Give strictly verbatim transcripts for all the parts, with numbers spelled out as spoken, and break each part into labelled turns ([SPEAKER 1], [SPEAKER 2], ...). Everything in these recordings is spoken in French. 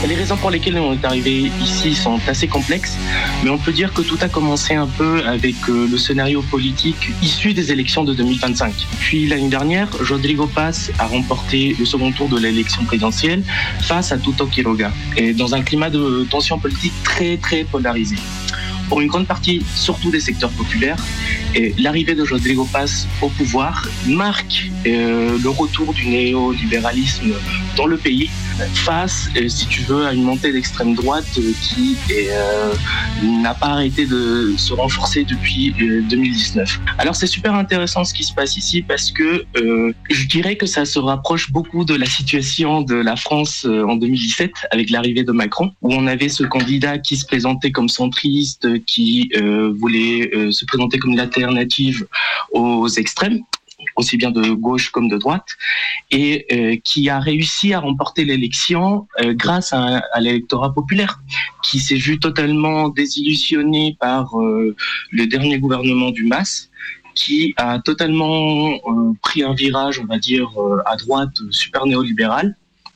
[SPEAKER 1] Les raisons pour lesquelles on est arrivé ici sont assez complexes, mais on peut dire que tout a commencé un peu avec le scénario politique issu des élections de deux mille vingt-cinq. Puis l'année dernière, Rodrigo Paz a remporté le second tour de l'élection présidentielle face à Tuto Quiroga, et dans un climat de tension politique très très polarisé. Pour une grande partie, surtout des secteurs populaires, et l'arrivée de Rodrigo Paz au pouvoir marque euh, le retour du néolibéralisme dans le pays face, euh, si tu veux, à une montée d'extrême droite euh, qui euh, n'a pas arrêté de se renforcer depuis euh, deux mille dix-neuf. Alors c'est super intéressant ce qui se passe ici parce que euh, je dirais que ça se rapproche beaucoup de la situation de la France euh, en deux mille dix-sept avec l'arrivée de Macron, où on avait ce candidat qui se présentait comme centriste, qui euh, voulait euh, se présenter comme une alternative aux extrêmes, aussi bien de gauche comme de droite, et euh, qui a réussi à remporter l'élection euh, grâce à, à l'électorat populaire, qui s'est vu totalement désillusionné par euh, le dernier gouvernement du M A S, qui a totalement euh, pris un virage, on va dire, euh, à droite, super néolibéral.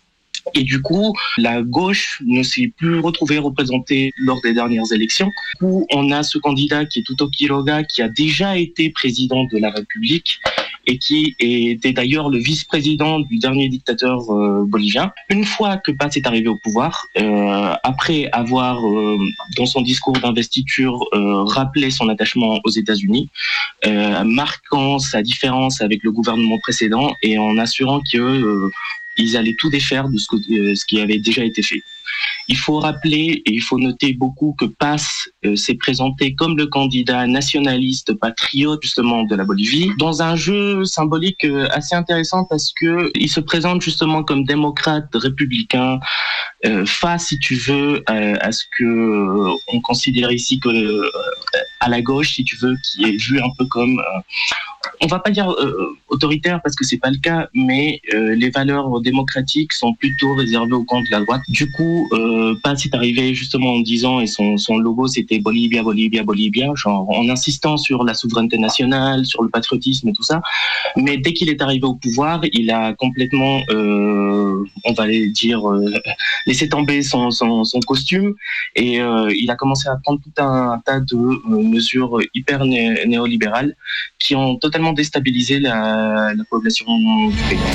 [SPEAKER 1] Et du coup, la gauche ne s'est plus retrouvée représentée lors des dernières élections. Du coup, on a ce candidat qui est Tuto Quiroga, qui a déjà été président de la République et qui était d'ailleurs le vice-président du dernier dictateur euh, bolivien. Une fois que Paz est arrivé au pouvoir, euh, après avoir, euh, dans son discours d'investiture, euh, rappelé son attachement aux États-Unis, euh, marquant sa différence avec le gouvernement précédent et en assurant que euh, ils allaient tout défaire de ce, que, euh, ce qui avait déjà été fait. Il faut rappeler et il faut noter beaucoup que Paz euh, s'est présenté comme le candidat nationaliste patriote justement de la Bolivie dans un jeu symbolique euh, assez intéressant parce que il se présente justement comme démocrate républicain euh, face, si tu veux, euh, à ce que euh, on considère ici que euh, à la gauche, si tu veux, qui est vu un peu comme euh, on va pas dire euh, autoritaire parce que c'est pas le cas, mais euh, les valeurs démocratiques sont plutôt réservées au camp de la droite. Du coup, euh, Paz est arrivé justement en disant, et son, son logo c'était Bolivia, Bolivia, Bolivia, genre en insistant sur la souveraineté nationale, sur le patriotisme et tout ça. Mais dès qu'il est arrivé au pouvoir, il a complètement, euh, on va dire, euh, laissé tomber son, son, son costume et euh, il a commencé à prendre tout un, un tas de euh, mesures hyper né- néolibérales qui ont totalement déstabilisé la, la population du pays.